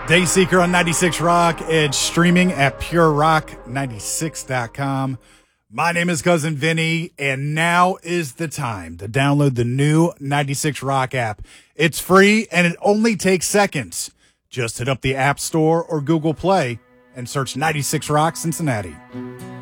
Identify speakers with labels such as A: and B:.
A: Dayseeker on 96 Rock. It's streaming at purerock96.com. My name is Cousin Vinny, and now is the time to download the new 96 Rock app. It's free, and it only takes seconds. Just hit up the App Store or Google Play and search 96 Rock Cincinnati.